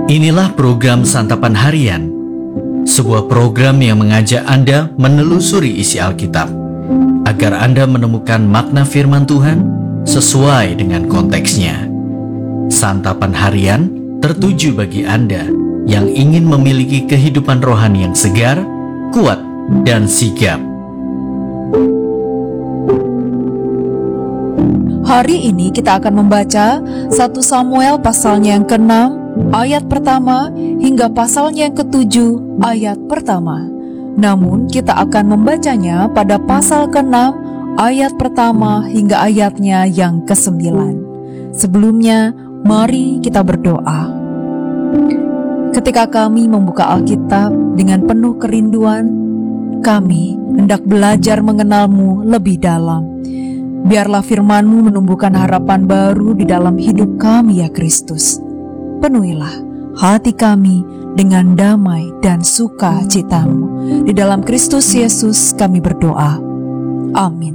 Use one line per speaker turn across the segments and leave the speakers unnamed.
Inilah program Santapan Harian, sebuah program yang mengajak Anda menelusuri isi Alkitab, agar Anda menemukan makna firman Tuhan sesuai dengan konteksnya. Santapan Harian tertuju bagi Anda yang ingin memiliki kehidupan rohani yang segar, kuat, dan sigap.
Hari ini kita akan membaca 1 Samuel pasalnya yang ke-6 ayat pertama hingga pasalnya yang ke-7 ayat pertama. Namun kita akan membacanya pada pasal ke-6 ayat pertama hingga ayatnya yang ke-9. Sebelumnya, mari kita berdoa. Ketika kami membuka Alkitab dengan penuh kerinduan, kami hendak belajar mengenal-Mu lebih dalam. Biarlah firman-Mu menumbuhkan harapan baru di dalam hidup kami ya Kristus. Penuhilah hati kami dengan damai dan sukacita-Mu. Di dalam Kristus Yesus kami berdoa. Amin.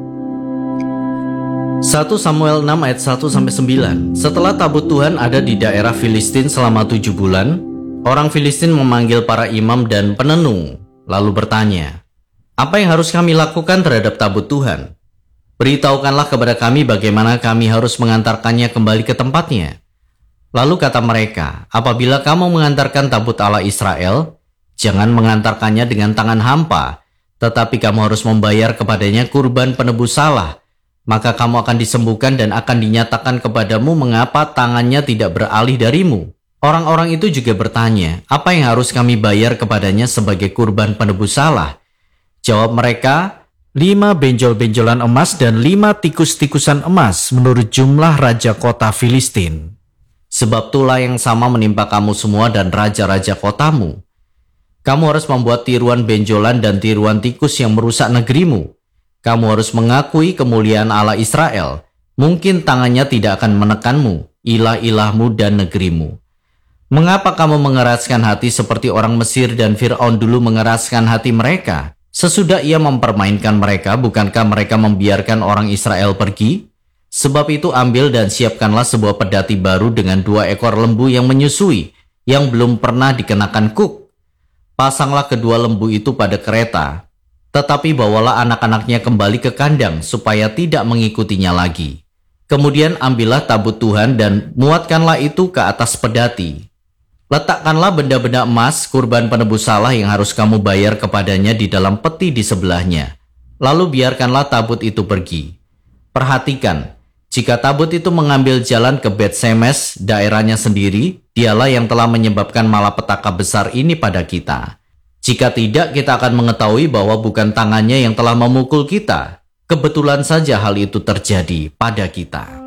1 Samuel 6 ayat 1-9. Setelah tabut Tuhan ada di daerah Filistin selama 7 bulan, orang Filistin memanggil para imam dan penenung, lalu bertanya, "Apa yang harus kami lakukan terhadap tabut Tuhan? Beritahukanlah kepada kami bagaimana kami harus mengantarkannya kembali ke tempatnya." Lalu kata mereka, "Apabila kamu mengantarkan tabut Allah Israel, jangan mengantarkannya dengan tangan hampa, tetapi kamu harus membayar kepadanya kurban penebus salah. Maka kamu akan disembuhkan dan akan dinyatakan kepadamu mengapa tangannya tidak beralih darimu." Orang-orang itu juga bertanya, "Apa yang harus kami bayar kepadanya sebagai kurban penebus salah?" Jawab mereka, 5 benjol-benjolan emas dan 5 tikus-tikusan emas menurut jumlah raja kota Filistin. Sebab tulah yang sama menimpa kamu semua dan raja-raja kotamu. Kamu harus membuat tiruan benjolan dan tiruan tikus yang merusak negerimu. Kamu harus mengakui kemuliaan Allah Israel. Mungkin tangannya tidak akan menekanmu, ilah-ilahmu dan negerimu. Mengapa kamu mengeraskan hati seperti orang Mesir dan Fir'aun dulu mengeraskan hati mereka? Sesudah ia mempermainkan mereka, bukankah mereka membiarkan orang Israel pergi? Sebab itu ambil dan siapkanlah sebuah pedati baru dengan 2 ekor lembu yang menyusui, yang belum pernah dikenakan kuk. Pasanglah kedua lembu itu pada kereta, tetapi bawalah anak-anaknya kembali ke kandang supaya tidak mengikutinya lagi. Kemudian ambillah tabut Tuhan dan muatkanlah itu ke atas pedati. Letakkanlah benda-benda emas, kurban penebus salah yang harus kamu bayar kepadanya di dalam peti di sebelahnya. Lalu biarkanlah tabut itu pergi. Perhatikan, jika tabut itu mengambil jalan ke Bet-Semes, daerahnya sendiri, dialah yang telah menyebabkan malapetaka besar ini pada kita. Jika tidak, kita akan mengetahui bahwa bukan tangannya yang telah memukul kita. Kebetulan saja hal itu terjadi pada kita.